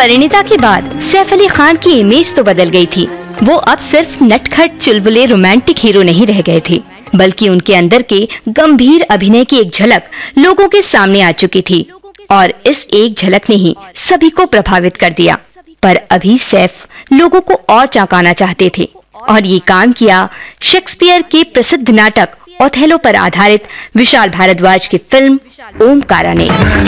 परिणीता के बाद सैफ अली खान की इमेज तो बदल गई थी। वो अब सिर्फ नटखट चुलबुले रोमांटिक हीरो नहीं रह गए थे, बल्कि उनके अंदर के गंभीर अभिनय की एक झलक लोगों के सामने आ चुकी थी और इस एक झलक ने ही सभी को प्रभावित कर दिया। पर अभी सैफ लोगों को और चौंकाना चाहते थे और ये काम किया शेक्सपियर के प्रसिद्ध नाटक ओथेलो पर आधारित विशाल भारद्वाज की फिल्म ओमकारा ने।